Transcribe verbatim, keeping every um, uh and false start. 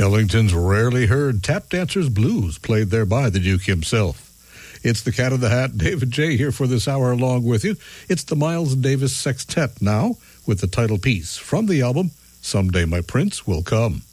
Ellington's rarely heard Tap Dancer's Blues, played there by the Duke himself. It's the Cat in the Hat, David J. here for this hour along with you. It's the Miles Davis Sextet now, with the title piece from the album, Someday My Prince Will Come.